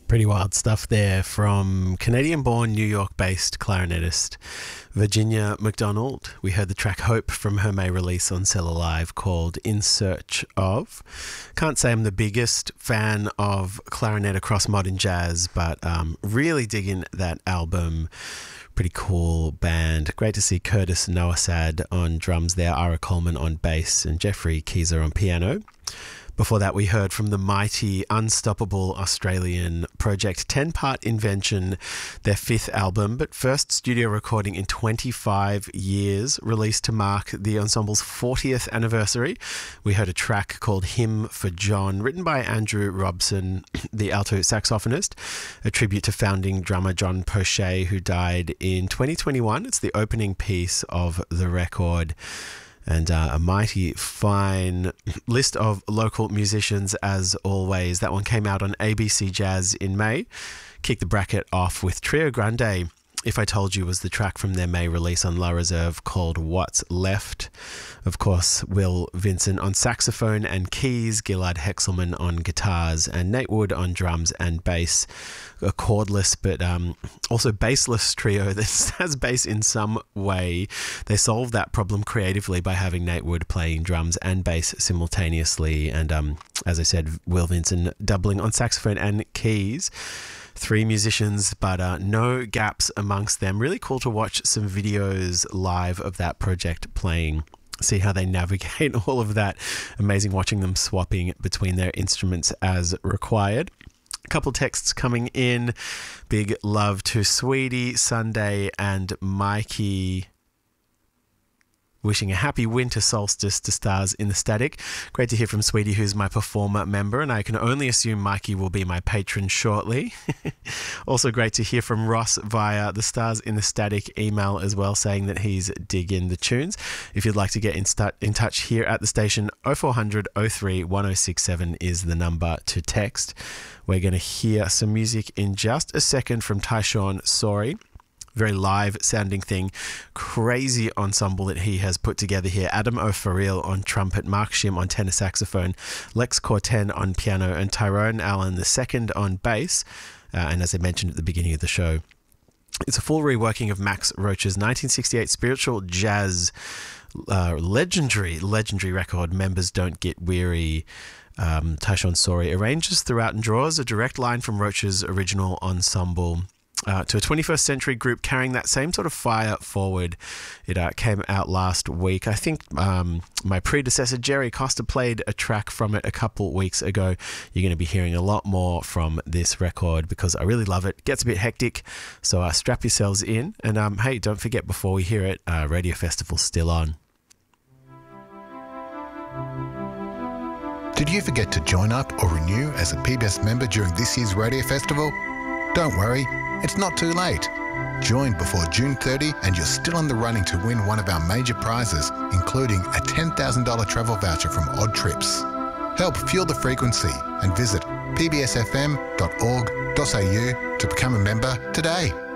Pretty wild stuff there from Canadian-born, New York-based clarinetist Virginia McDonald. We heard the track Hope from her May release on Cell Alive called In Search Of. Can't say I'm the biggest fan of clarinet across modern jazz, but really digging that album. Pretty cool band. Great to see Curtis Noasad on drums there, Ira Coleman on bass, and Jeffrey Keyser on piano. Before that, we heard from the mighty, unstoppable Australian project 10-Part Invention, their fifth album, but first studio recording in 25 years, released to mark the ensemble's 40th anniversary. We heard a track called Hymn for John, written by Andrew Robson, the alto saxophonist, a tribute to founding drummer John Poche, who died in 2021. It's the opening piece of the record. And a mighty fine list of local musicians as always. That one came out on ABC Jazz in May. Kicked the bracket off with Trio Grande. If I Told You was the track from their May release on La Reserve called What's Left. Of course, Will Vincent on saxophone and keys, Gilad Hexelman on guitars, and Nate Wood on drums and bass. A chordless but also bassless trio that has bass in some way. They solved that problem creatively by having Nate Wood playing drums and bass simultaneously, and as I said, Will Vincent doubling on saxophone and keys. Three musicians, but no gaps amongst them. Really cool to watch some videos live of that project playing. See how they navigate all of that. Amazing watching them swapping between their instruments as required. A couple texts coming in. Big love to Sweetie, Sunday, and Mikey. Wishing a happy winter solstice to Stars in the Static. Great to hear from Sweetie, who's my performer member, and I can only assume Mikey will be my patron shortly. Also great to hear from Ross via the Stars in the Static email as well, saying that he's digging the tunes. If you'd like to get in touch here at the station, 0400 03 1067 is the number to text. We're going to hear some music in just a second from Tyshawn Sorey. Very live sounding thing. Crazy ensemble that he has put together here. Adam O'Farrell on trumpet, Mark Shim on tenor saxophone, Lex Corten on piano, and Tyrone Allen II on bass. And as I mentioned at the beginning of the show, it's a full reworking of Max Roach's 1968 spiritual jazz legendary record, Members Don't Get Weary. Tyshawn Sorey arranges throughout and draws a direct line from Roach's original ensemble to a 21st century group carrying that same sort of fire forward. It came out last week. I think my predecessor, Jerry Costa, played a track from it a couple weeks ago. You're going to be hearing a lot more from this record because I really love it. It gets a bit hectic, so strap yourselves in. And hey, don't forget, before we hear it, Radio Festival's still on. Did you forget to join up or renew as a PBS member during this year's Radio Festival? Don't worry, it's not too late. Join before June 30 and you're still in the running to win one of our major prizes, including a $10,000 travel voucher from Odd Trips. Help fuel the frequency and visit pbsfm.org.au to become a member today.